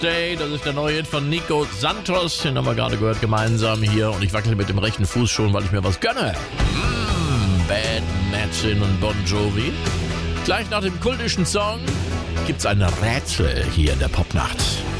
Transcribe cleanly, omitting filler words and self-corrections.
Day, das ist der neue Hit von Nico Santos, den haben wir gerade gehört gemeinsam hier und ich wackel mit dem rechten Fuß schon, weil ich mir was gönne. Bad Matchin und Bon Jovi. Gleich nach dem kultischen Song gibt's ein Rätsel hier in der Popnacht.